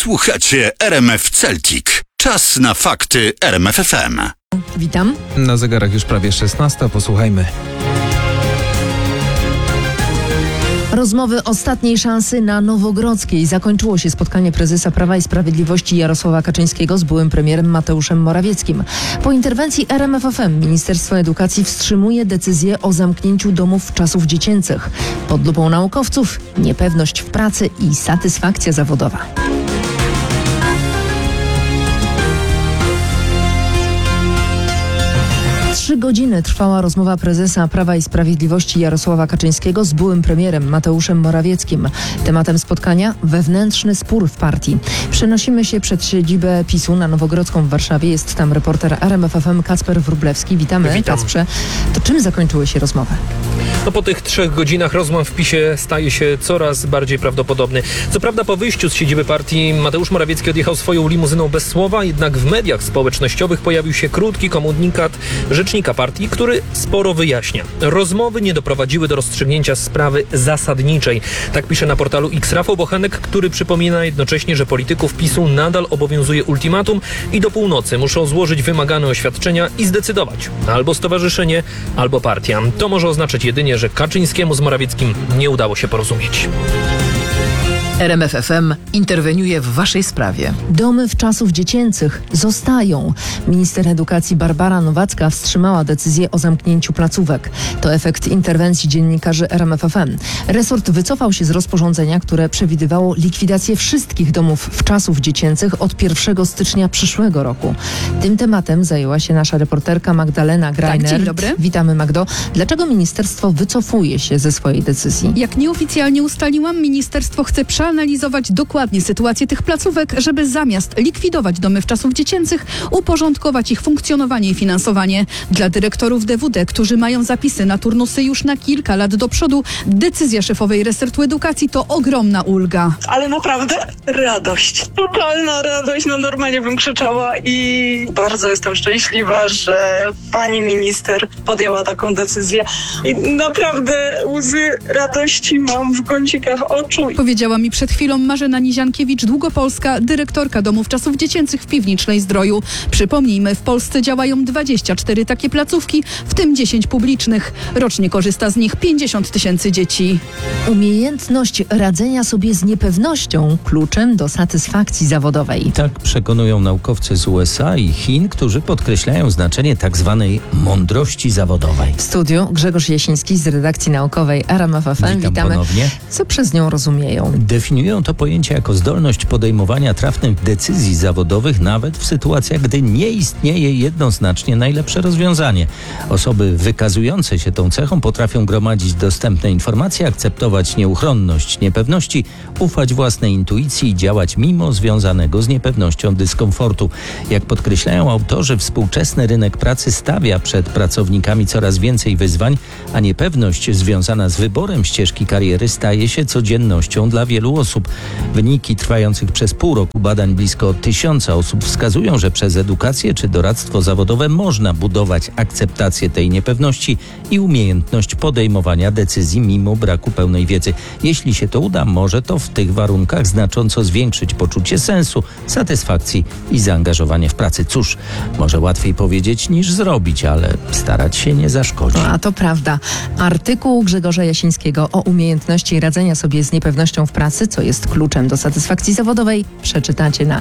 Słuchacie RMF Celtic. Czas na fakty RMF FM. Witam. Na zegarach już prawie 16. Posłuchajmy. Rozmowy ostatniej szansy na Nowogrodzkiej. Zakończyło się spotkanie prezesa Prawa i Sprawiedliwości Jarosława Kaczyńskiego z byłym premierem Mateuszem Morawieckim. Po interwencji RMF FM Ministerstwo Edukacji wstrzymuje decyzję o zamknięciu domów czasów dziecięcych. Pod lupą naukowców niepewność w pracy i satysfakcja zawodowa. Trzy godziny trwała rozmowa prezesa Prawa i Sprawiedliwości Jarosława Kaczyńskiego z byłym premierem Mateuszem Morawieckim. Tematem spotkania wewnętrzny spór w partii. Przenosimy się przed siedzibę PiS-u na Nowogrodzką w Warszawie. Jest tam reporter RMF FM Kacper Wróblewski. Witamy. Witam. Kacprze. To czym zakończyły się rozmowy? Po tych 3 godzinach rozmów w PiS-ie staje się coraz bardziej prawdopodobny. Co prawda po wyjściu z siedziby partii Mateusz Morawiecki odjechał swoją limuzyną bez słowa, jednak w mediach społecznościowych pojawił się krótki komunikat rzecznika partii, który sporo wyjaśnia. Rozmowy nie doprowadziły do rozstrzygnięcia sprawy zasadniczej. Tak pisze na portalu X Rafał Bochenek, który przypomina jednocześnie, że polityków PiS-u nadal obowiązuje ultimatum i do północy muszą złożyć wymagane oświadczenia i zdecydować. Albo stowarzyszenie, albo partia. To może oznaczać jedynie, że Kaczyńskiemu z Morawieckim nie udało się porozumieć. RMF FM interweniuje w waszej sprawie. Domy w czasów dziecięcych zostają. Minister edukacji Barbara Nowacka wstrzymała decyzję o zamknięciu placówek. To efekt interwencji dziennikarzy RMF FM. Resort wycofał się z rozporządzenia, które przewidywało likwidację wszystkich domów w czasów dziecięcych od 1 stycznia przyszłego roku. Tym tematem zajęła się nasza reporterka Magdalena Greiner. Tak, dzień dobry. Witamy, Magdo. Dlaczego ministerstwo wycofuje się ze swojej decyzji? Jak nieoficjalnie ustaliłam, ministerstwo chce przeanalizować dokładnie sytuację tych placówek, żeby zamiast likwidować domy w czasów dziecięcych, uporządkować ich funkcjonowanie i finansowanie. Dla dyrektorów DWD, którzy mają zapisy na turnusy już na kilka lat do przodu, decyzja szefowej resortu edukacji to ogromna ulga. Ale naprawdę radość. Totalna radość. No normalnie bym krzyczała i bardzo jestem szczęśliwa, że pani minister podjęła taką decyzję. I naprawdę łzy radości mam w kącikach oczu. Powiedziała mi przed chwilą Marzena Niziankiewicz, Długopolska, dyrektorka domów czasów dziecięcych w Piwnicznej Zdroju. Przypomnijmy, w Polsce działają 24 takie placówki, w tym 10 publicznych. Rocznie korzysta z nich 50 000 dzieci. Umiejętność radzenia sobie z niepewnością kluczem do satysfakcji zawodowej. Tak przekonują naukowcy z USA i Chin, którzy podkreślają znaczenie tak zwanej mądrości zawodowej. W studiu Grzegorz Jasiński z redakcji naukowej RMF FM. Witam ponownie. Co przez nią rozumieją? Definiują to pojęcie jako zdolność podejmowania trafnych decyzji zawodowych, nawet w sytuacjach, gdy nie istnieje jednoznacznie najlepsze rozwiązanie. Osoby wykazujące się tą cechą potrafią gromadzić dostępne informacje, akceptować nieuchronność niepewności, ufać własnej intuicji i działać mimo związanego z niepewnością dyskomfortu. Jak podkreślają autorzy, współczesny rynek pracy stawia przed pracownikami coraz więcej wyzwań, a niepewność związana z wyborem ścieżki kariery staje się codziennością dla wielu osób. Wyniki trwających przez pół roku badań blisko 1000 osób wskazują, że przez edukację czy doradztwo zawodowe można budować akceptację tej niepewności i umiejętność podejmowania decyzji mimo braku pełnej wiedzy. Jeśli się to uda, może to w tych warunkach znacząco zwiększyć poczucie sensu, satysfakcji i zaangażowanie w pracy. Cóż, może łatwiej powiedzieć niż zrobić, ale starać się nie zaszkodzi. A to prawda. Artykuł Grzegorza Jasińskiego o umiejętności radzenia sobie z niepewnością w pracy, co jest kluczem do satysfakcji zawodowej, przeczytacie na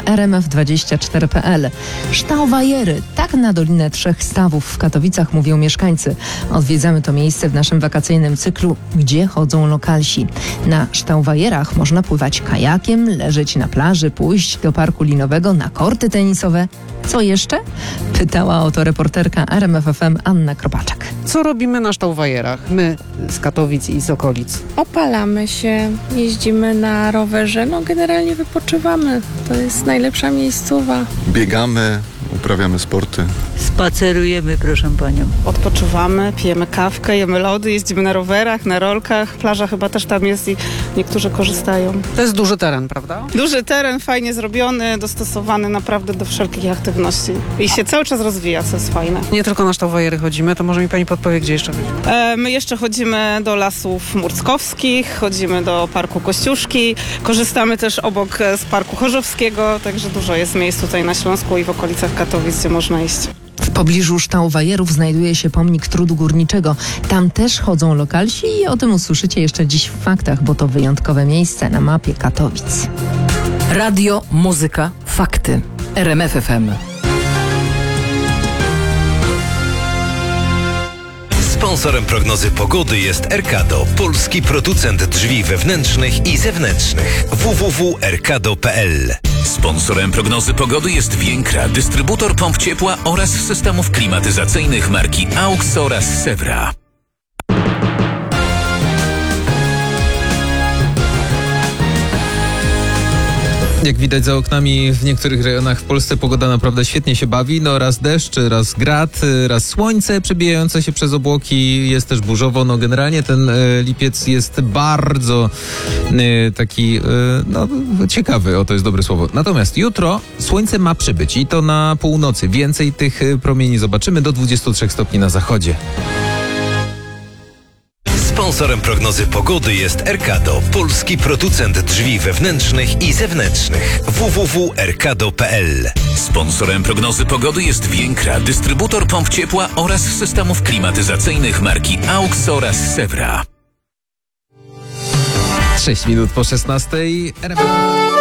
rmf24.pl. Sztauwajery, tak na Dolinę Trzech Stawów w Katowicach mówią mieszkańcy. Odwiedzamy to miejsce w naszym wakacyjnym cyklu, gdzie chodzą lokalsi. Na sztauwajerach można pływać kajakiem, leżeć na plaży, pójść do parku linowego, na korty tenisowe. Co jeszcze? Pytała o to reporterka RMF FM Anna Kropaczek. Co robimy na sztauwajerach? My z Katowic i z okolic. Opalamy się, jeździmy na rowerze, generalnie wypoczywamy. To jest najlepsza miejscowa. Biegamy, uprawiamy sporty. Spacerujemy, proszę panią. Odpoczywamy, pijemy kawkę, jemy lody, jeździmy na rowerach, na rolkach. Plaża chyba też tam jest i niektórzy korzystają. To jest duży teren, prawda? Duży teren, fajnie zrobiony, dostosowany naprawdę do wszelkich aktywności. I się cały czas rozwija, co jest fajne. Nie tylko na Ształwajery chodzimy, to może mi pani podpowie, gdzie jeszcze chodzimy? My jeszcze chodzimy do Lasów Murckowskich, chodzimy do Parku Kościuszki, korzystamy też obok z Parku Chorzowskiego, także dużo jest miejsc tutaj na Śląsku i w okolicach Katowic, gdzie można iść. W pobliżu Ształwajerów znajduje się pomnik trudu górniczego. Tam też chodzą lokalsi i o tym usłyszycie jeszcze dziś w faktach, bo to wyjątkowe miejsce na mapie Katowic. Radio, muzyka, fakty. RMF FM. Sponsorem prognozy pogody jest Erkado, polski producent drzwi wewnętrznych i zewnętrznych. www.erkado.pl. Sponsorem prognozy pogody jest Więkra, dystrybutor pomp ciepła oraz systemów klimatyzacyjnych marki AUX oraz Sewra. Jak widać za oknami w niektórych rejonach w Polsce pogoda naprawdę świetnie się bawi. No raz deszcz, raz grad, raz słońce przebijające się przez obłoki, jest też burzowo. No generalnie ten lipiec jest bardzo taki ciekawy, to jest dobre słowo. Natomiast jutro słońce ma przybyć i to na północy. Więcej tych promieni zobaczymy do 23 stopni na zachodzie. Sponsorem prognozy pogody jest Erkado, polski producent drzwi wewnętrznych i zewnętrznych. www.erkado.pl. Sponsorem prognozy pogody jest Więkra, dystrybutor pomp ciepła oraz systemów klimatyzacyjnych marki AUX oraz Sewra. 6 minut po 16.